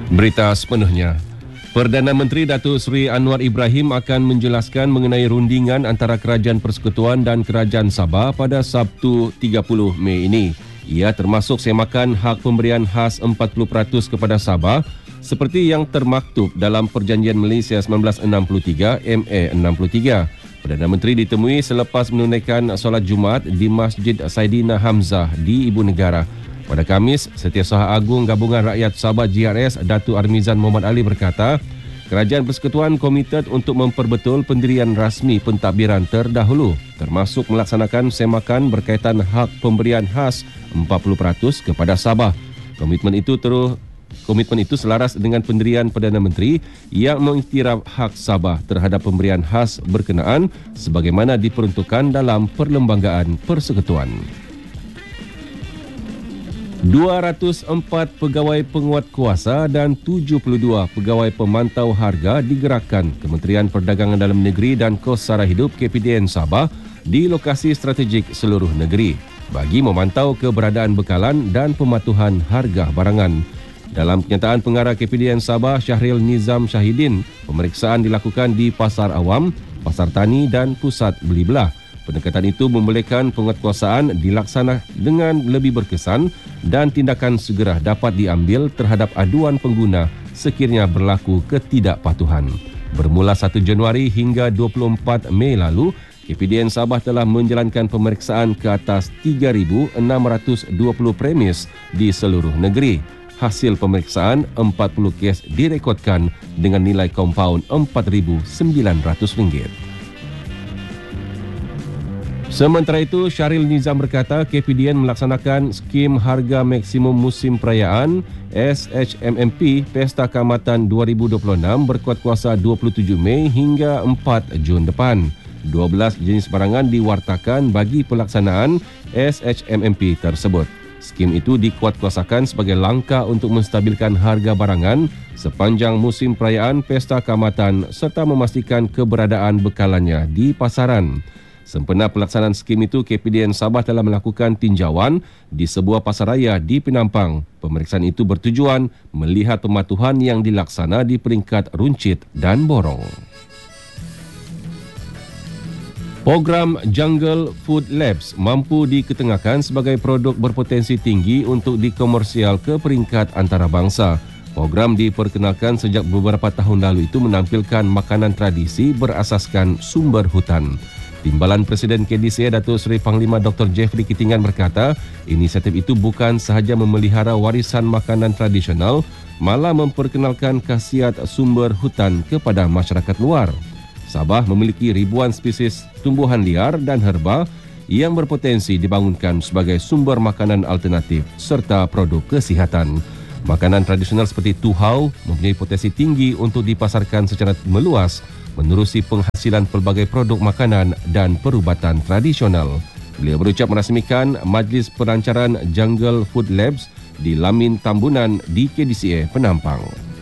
Berita sepenuhnya. Perdana Menteri Datuk Seri Anwar Ibrahim akan menjelaskan mengenai rundingan antara Kerajaan Persekutuan dan Kerajaan Sabah pada Sabtu 30 Mei ini. Ia termasuk semakan hak pemberian khas 40% kepada Sabah seperti yang termaktub dalam Perjanjian Malaysia 1963 MA 63. Perdana Menteri ditemui selepas menunaikan solat Jumaat di Masjid Saidina Hamzah di Ibu Negara. Pada Khamis, Setiausaha Agung Gabungan Rakyat Sabah GRS Datuk Armizan Muhammad Ali berkata, Kerajaan Persekutuan komited untuk memperbetul pendirian rasmi pentadbiran terdahulu, termasuk melaksanakan semakan berkaitan hak pemberian khas 40% kepada Sabah. Komitmen itu selaras dengan pendirian Perdana Menteri yang mengiktiraf hak Sabah terhadap pemberian khas berkenaan sebagaimana diperuntukkan dalam Perlembagaan Persekutuan. 204 pegawai penguat kuasa dan 72 pegawai pemantau harga digerakkan Kementerian Perdagangan Dalam Negeri dan Kos Sara Hidup KPDN Sabah di lokasi strategik seluruh negeri bagi memantau keberadaan bekalan dan pematuhan harga barangan. Dalam kenyataan pengarah KPDN Sabah Syahril Nizam Syahidin, pemeriksaan dilakukan di Pasar Awam, Pasar Tani dan Pusat Beli Belah. Pendekatan itu membolehkan penguatkuasaan dilaksana dengan lebih berkesan dan tindakan segera dapat diambil terhadap aduan pengguna sekiranya berlaku ketidakpatuhan. Bermula 1 Januari hingga 24 Mei lalu, KPDN Sabah telah menjalankan pemeriksaan ke atas 3,620 premis di seluruh negeri. Hasil pemeriksaan 40 kes direkodkan dengan nilai kompaun RM4,900. Sementara itu, Syahril Nizam berkata KPDN melaksanakan skim harga maksimum musim perayaan SHMMP Pesta Kaamatan 2026 berkuat kuasa 27 Mei hingga 4 Jun depan. 12 jenis barangan diwartakan bagi pelaksanaan SHMMP tersebut. Skim itu dikuatkuasakan sebagai langkah untuk menstabilkan harga barangan sepanjang musim perayaan Pesta Kaamatan serta memastikan keberadaan bekalannya di pasaran. Sempena pelaksanaan skim itu, KPDN Sabah telah melakukan tinjauan di sebuah pasaraya di Penampang. Pemeriksaan itu bertujuan melihat pematuhan yang dilaksana di peringkat runcit dan borong. Program Jungle Food Labs mampu diketengahkan sebagai produk berpotensi tinggi untuk dikomersial ke peringkat antarabangsa. Program diperkenalkan sejak beberapa tahun lalu itu menampilkan makanan tradisi berasaskan sumber hutan. Timbalan Presiden KDCA Datuk Seri Panglima Dr. Jeffrey Kitingan berkata, inisiatif itu bukan sahaja memelihara warisan makanan tradisional, malah memperkenalkan khasiat sumber hutan kepada masyarakat luar. Sabah memiliki ribuan spesies tumbuhan liar dan herba yang berpotensi dibangunkan sebagai sumber makanan alternatif serta produk kesihatan. Makanan tradisional seperti tuhau mempunyai potensi tinggi untuk dipasarkan secara meluas menerusi penghasilan pelbagai produk makanan dan perubatan tradisional. Beliau berucap merasmikan Majlis Perancaran Jungle Food Labs di Lamin Tambunan di KDCA Penampang.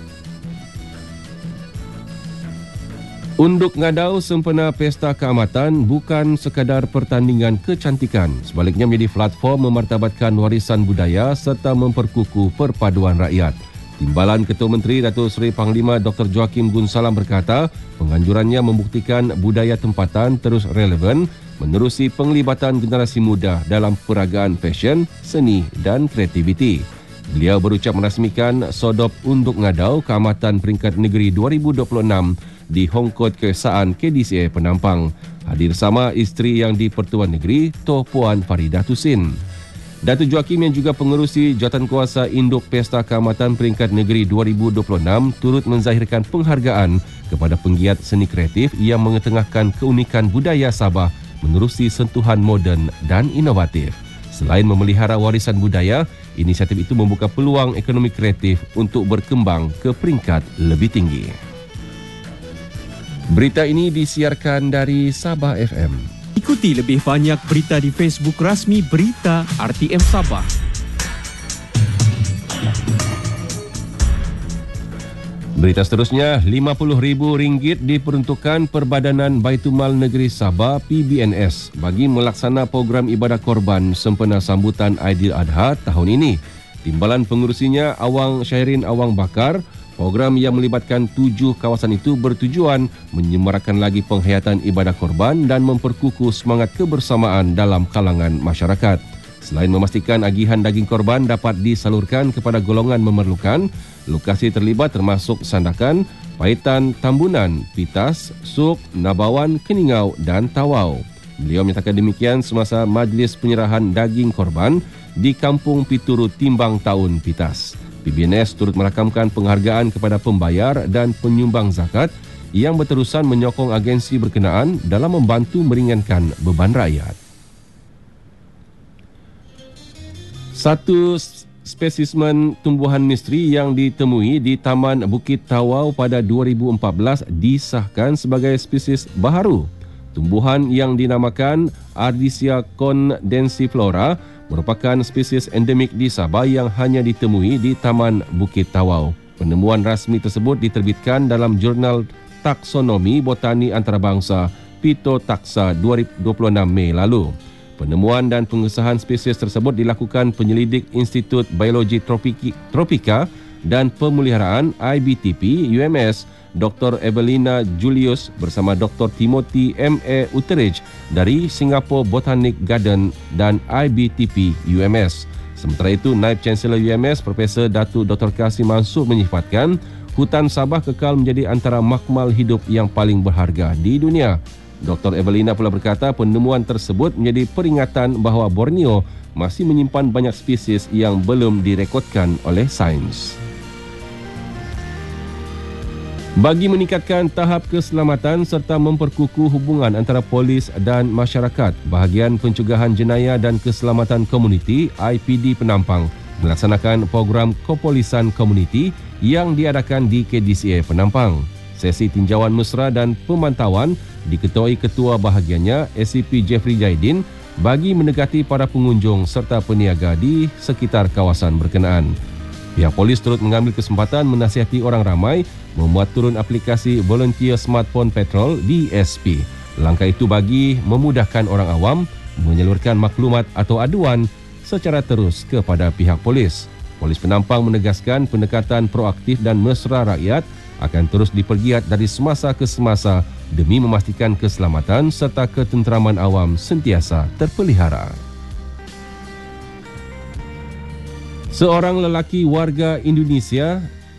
Unduk Ngadau sempena Pesta Kaamatan bukan sekadar pertandingan kecantikan, sebaliknya menjadi platform memartabatkan warisan budaya serta memperkukuh perpaduan rakyat. Timbalan Ketua Menteri Datuk Seri Panglima Dr. Joakim Gunsalam berkata, penganjurannya membuktikan budaya tempatan terus relevan menerusi penglibatan generasi muda dalam peragaan fashion, seni dan kreativiti. Beliau berucap merasmikan Sodop Unduk Ngadau Kaamatan Peringkat Negeri 2026 di Hongkod Keesaan KDCA Penampang. Hadir sama isteri yang di-Pertuan Negeri, Toh Puan Faridah Tusin. Datuk Joakim yang juga pengerusi Jawatankuasa Induk Pesta Kaamatan Peringkat Negeri 2026 turut menzahirkan penghargaan kepada penggiat seni kreatif yang mengetengahkan keunikan budaya Sabah menerusi sentuhan moden dan inovatif. Selain memelihara warisan budaya, inisiatif itu membuka peluang ekonomi kreatif untuk berkembang ke peringkat lebih tinggi. Berita ini disiarkan dari Sabah FM. Ikuti lebih banyak berita di Facebook rasmi Berita RTM Sabah. Berita seterusnya, RM50,000 diperuntukkan Perbadanan Baitumal Negeri Sabah PBNS bagi melaksana program ibadah korban sempena sambutan Aidiladha tahun ini. Timbalan pengurusinya Awang Syahrin Awang Bakar, program yang melibatkan 7 kawasan itu bertujuan menyemarakkan lagi penghayatan ibadah korban dan memperkukuh semangat kebersamaan dalam kalangan masyarakat. Selain memastikan agihan daging korban dapat disalurkan kepada golongan memerlukan, lokasi terlibat termasuk Sandakan, Paitan, Tambunan, Pitas, Suk, Nabawan, Keningau dan Tawau. Beliau menyatakan demikian semasa majlis penyerahan daging korban di Kampung Pituru Timbang Tahun Pitas. PBNS turut merakamkan penghargaan kepada pembayar dan penyumbang zakat yang berterusan menyokong agensi berkenaan dalam membantu meringankan beban rakyat. Satu spesismen tumbuhan misteri yang ditemui di Taman Bukit Tawau pada 2014 disahkan sebagai spesies baharu. Tumbuhan yang dinamakan Ardisia condensiflora merupakan spesies endemik di Sabah yang hanya ditemui di Taman Bukit Tawau. Penemuan rasmi tersebut diterbitkan dalam jurnal Taksonomi Botani Antarabangsa Phytotaxa 26 Mei lalu. Penemuan dan pengesahan spesies tersebut dilakukan penyelidik Institut Biologi Tropika dan Pemeliharaan IBTP UMS Dr. Evelina Julius bersama Dr. Timothy M.A. Utteridge dari Singapore Botanic Garden dan IBTP UMS. Sementara itu, Naib Chancellor UMS Profesor Datuk Dr. Kasim Mansur menyifatkan hutan Sabah kekal menjadi antara makmal hidup yang paling berharga di dunia. Dr. Evelina pula berkata penemuan tersebut menjadi peringatan bahawa Borneo masih menyimpan banyak spesies yang belum direkodkan oleh sains. Bagi meningkatkan tahap keselamatan serta memperkukuh hubungan antara polis dan masyarakat, Bahagian Pencegahan Jenayah dan Keselamatan Komuniti IPD Penampang melaksanakan program Kepolisan Komuniti yang diadakan di KDCA Penampang. Sesi tinjauan mesra dan pemantauan diketuai Ketua Bahagiannya SCP Jeffrey Jaidin bagi mendekati para pengunjung serta peniaga di sekitar kawasan berkenaan. Pihak polis turut mengambil kesempatan menasihati orang ramai memuat turun aplikasi Volunteer Smartphone Patrol VSP. Langkah itu bagi memudahkan orang awam menyalurkan maklumat atau aduan secara terus kepada pihak polis. Polis Penampang menegaskan pendekatan proaktif dan mesra rakyat akan terus dipergiat dari semasa ke semasa demi memastikan keselamatan serta ketenteraman awam sentiasa terpelihara. Seorang lelaki warga Indonesia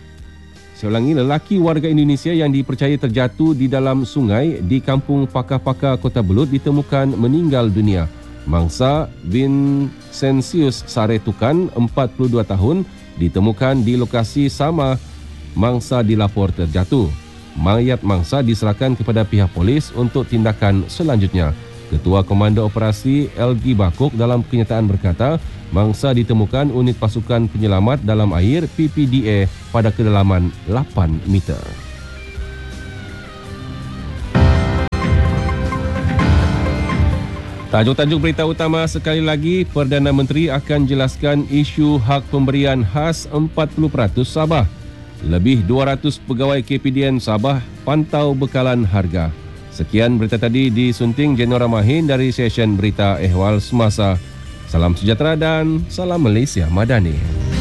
yang dipercayai terjatuh di dalam sungai di Kampung Pakar-Pakar Kota Belud ditemukan meninggal dunia. Mangsa Vincentius Saretukan, 42 tahun, ditemukan di lokasi sama mangsa dilapor terjatuh. Mayat mangsa diserahkan kepada pihak polis untuk tindakan selanjutnya. Ketua Komando Operasi LG Bakuk dalam kenyataan berkata, mangsa ditemukan unit pasukan penyelamat dalam air PPDA pada kedalaman 8 meter. Tajuk-tajuk berita utama sekali lagi, Perdana Menteri akan jelaskan isu hak pemberian khas 40% Sabah. Lebih 200 pegawai KPDN Sabah pantau bekalan harga. Sekian berita tadi disunting Jenora Mahin dari session Berita Ehwal Semasa. Salam sejahtera dan salam Malaysia Madani.